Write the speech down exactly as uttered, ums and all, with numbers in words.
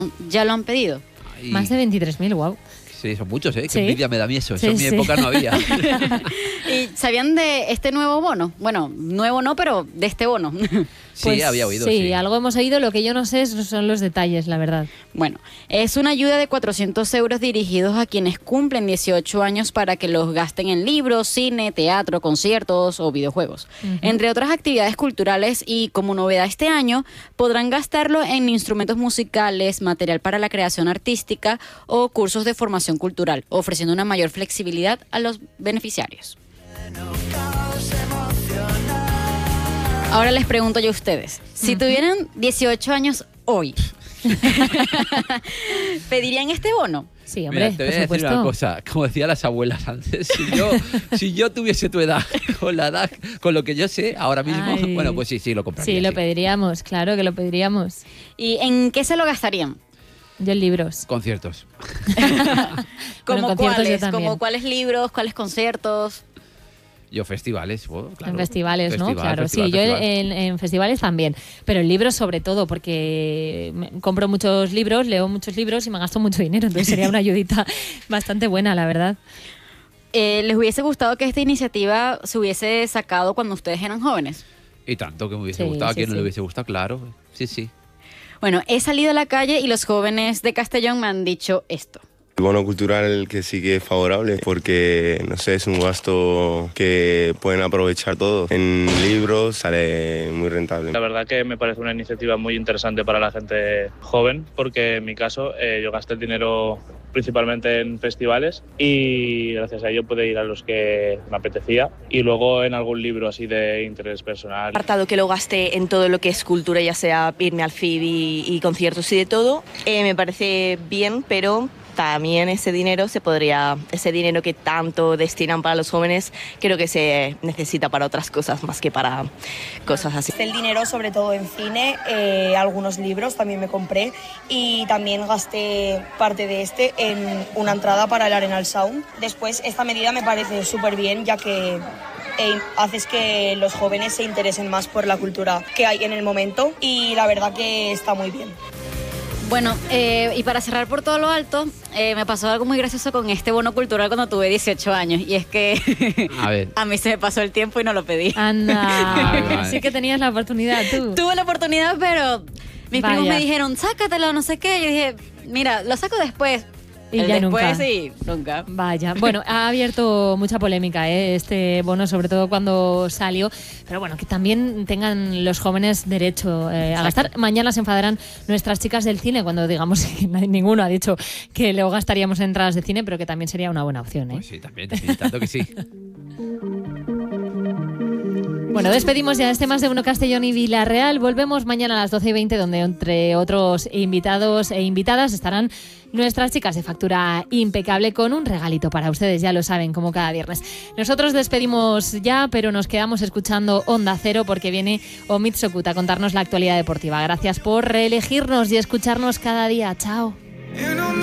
¿Ya lo han pedido? Ay, Más de veintitrés mil, wow. sí, son muchos, ¿eh? Qué Sí. envidia me da a mí eso. Eso Sí, en mi sí. época no había. ¿Y sabían de este nuevo bono? Bueno, nuevo no, pero de este bono. Sí, Pues había oído, sí, sí. algo hemos oído, lo que yo no sé son los detalles, la verdad. Bueno, es una ayuda de cuatrocientos euros dirigidos a quienes cumplen dieciocho años para que los gasten en libros, cine, teatro, conciertos o videojuegos. Ujú. Entre otras actividades culturales, y como novedad este año, podrán gastarlo en instrumentos musicales, material para la creación artística o cursos de formación cultural, ofreciendo una mayor flexibilidad a los beneficiarios. Ahora les pregunto yo a ustedes, si tuvieran dieciocho años hoy, ¿pedirían este bono? Sí, hombre, Mira, te voy por a decir supuesto. una cosa, como decían las abuelas antes, si yo, si yo tuviese tu edad, con la edad, con lo que yo sé ahora mismo, Ay. bueno, pues sí, sí, lo compraría. Sí, lo sí. pediríamos, claro que lo pediríamos. ¿Y en qué se lo gastarían? Yo en libros. Conciertos. ¿Como en conciertos yo cuáles? también. ¿Como cuáles libros? ¿Cuáles conciertos? Yo festivales, bueno, claro. En festivales, ¿no? Festival, Claro, festival, sí, yo festival. en, en festivales también, pero en libros sobre todo, porque me- compro muchos libros, leo muchos libros y me gasto mucho dinero, entonces sería una ayudita bastante buena, la verdad. Eh, ¿Les hubiese gustado que esta iniciativa se hubiese sacado cuando ustedes eran jóvenes? Y tanto que me hubiese Sí, gustado, a sí, quien no sí. le hubiese gustado, claro. Sí, sí. Bueno, he salido a la calle y los jóvenes de Castellón me han dicho esto. El bono cultural que sí que es favorable porque, no sé, es un gasto que pueden aprovechar todos. En libros sale muy rentable. La verdad que me parece una iniciativa muy interesante para la gente joven, porque en mi caso eh, yo gasté el dinero principalmente en festivales y gracias a ello pude ir a los que me apetecía y luego en algún libro así de interés personal. Apartado que lo gaste en todo lo que es cultura, ya sea irme al F I B y, y conciertos y de todo, eh, me parece bien, pero también ese dinero se podría, ese dinero que tanto destinan para los jóvenes, creo que se necesita para otras cosas más que para cosas así. Gasté el dinero sobre todo en cine, eh, algunos libros también me compré y también gasté parte de este en una entrada para el Arenal Sound. Después, esta medida me parece súper bien, ya que eh, haces que los jóvenes se interesen más por la cultura que hay en el momento y la verdad que está muy bien. Bueno, eh, y para cerrar por todo lo alto, eh, me pasó algo muy gracioso con este bono cultural cuando tuve dieciocho años. Y es que A ver. a mí se me pasó el tiempo y no lo pedí. Anda, Ay, vale. sí que tenías la oportunidad tú. Tuve la oportunidad, pero mis Vaya. primos me dijeron, sácatelo, no sé qué. Yo dije, mira, lo saco después. Y El ya después nunca. y nunca. Vaya, bueno, ha abierto mucha polémica ¿eh? este bono, sobre todo cuando salió, pero bueno, que también tengan los jóvenes derecho eh, a gastar. Mañana se enfadarán nuestras chicas del cine cuando digamos que nadie- ninguno ha dicho que luego gastaríamos en entradas de cine, pero que también sería una buena opción. ¿eh? Pues sí, también, también, tanto que sí. Bueno, despedimos ya este Más de Uno Castellón y Villarreal. Volvemos mañana a las doce y veinte, donde entre otros invitados e invitadas estarán nuestras chicas de factura impecable con un regalito para ustedes, ya lo saben, como cada viernes. Nosotros despedimos ya, pero nos quedamos escuchando Onda Cero porque viene Omid Sokut a contarnos la actualidad deportiva. Gracias por reelegirnos y escucharnos cada día. Chao.